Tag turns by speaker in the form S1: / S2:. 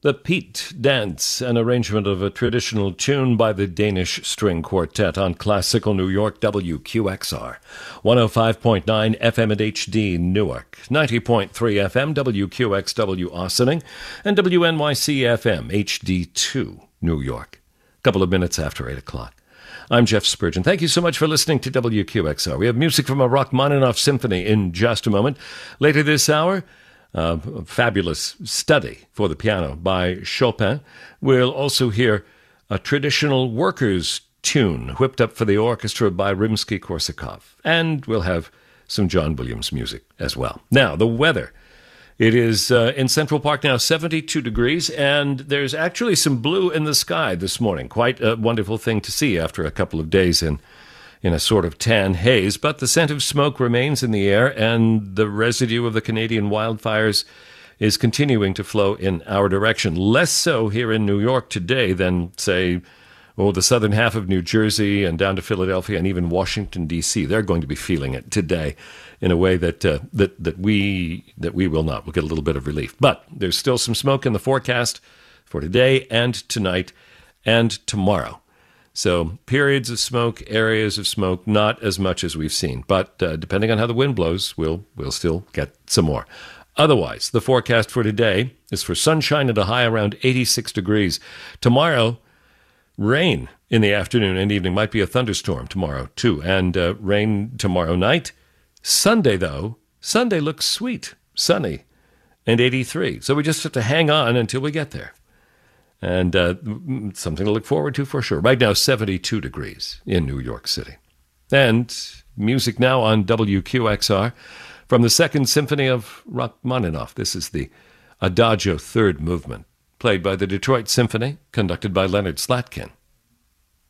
S1: The Pete Dance, an arrangement of a traditional tune by the Danish String Quartet on Classical New York WQXR, 105.9 FM at HD Newark, 90.3 FM WQXW Austining, and WNYC FM HD2 New York. A couple of minutes after 8 o'clock. I'm Jeff Spurgeon. Thank you so much for listening to WQXR. We have music from a Rachmaninoff symphony in just a moment. Later this hour, a fabulous study for the piano by Chopin. We'll also hear a traditional workers' tune whipped up for the orchestra by Rimsky-Korsakov. And we'll have some John Williams music as well. Now, the weather. It is in Central Park now 72 degrees, and there's actually some blue in the sky this morning. Quite a wonderful thing to see after a couple of days in a sort of tan haze, but the scent of smoke remains in the air, and the residue of the Canadian wildfires is continuing to flow in our direction. Less so here in New York today than, say, the southern half of New Jersey and down to Philadelphia and even Washington, D.C. They're going to be feeling it today in a way that we will not. We'll get a little bit of relief. But there's still some smoke in the forecast for today and tonight and tomorrow. So periods of smoke, areas of smoke, not as much as we've seen. But depending on how the wind blows, we'll still get some more. Otherwise, the forecast for today is for sunshine at a high around 86 degrees. Tomorrow, rain in the afternoon and evening. Might be a thunderstorm tomorrow, too. And rain tomorrow night. Sunday, though, Sunday looks sweet, sunny, and 83. So we just have to hang on until we get there. And something to look forward to for sure. Right now, 72 degrees in New York City. And music now on WQXR from the Second Symphony of Rachmaninoff. This is the Adagio Third Movement, played by the Detroit Symphony, conducted by Leonard Slatkin.